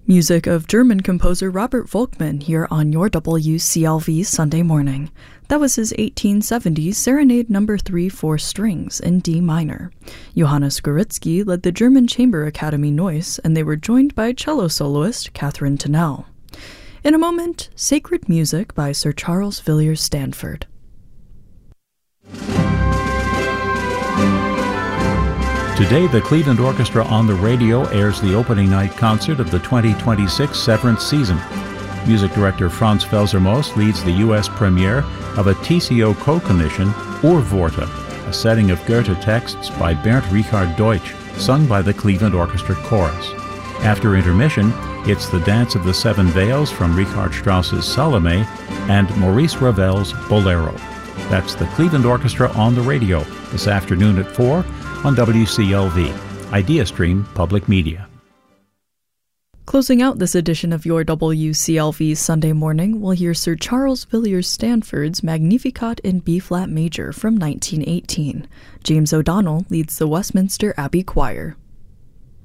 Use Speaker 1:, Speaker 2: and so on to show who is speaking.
Speaker 1: Music of German composer Robert Volkmann here on your WCLV Sunday morning. That was his 1870s Serenade No. 3 for strings in D minor. Johannes Goritzky led the German Chamber Academy Neuss, and they were joined by cello soloist Catherine Tennell. In a moment, Sacred Music by Sir Charles Villiers Stanford.
Speaker 2: Today, the Cleveland Orchestra on the Radio airs the opening night concert of the 2026 Severance season. Music director Franz Felser-Most leads the U.S. premiere of a TCO co-commission, Urworte, a setting of Goethe texts by Bernd Richard Deutsch, sung by the Cleveland Orchestra Chorus. After intermission, it's the Dance of the Seven Veils from Richard Strauss's Salome and Maurice Ravel's Bolero. That's the Cleveland Orchestra on the Radio this afternoon at 4 on WCLV, IdeaStream Public Media.
Speaker 1: Closing out this edition of your WCLV Sunday morning, we'll hear Sir Charles Villiers Stanford's Magnificat in B-flat major from 1918. James O'Donnell leads the Westminster Abbey Choir.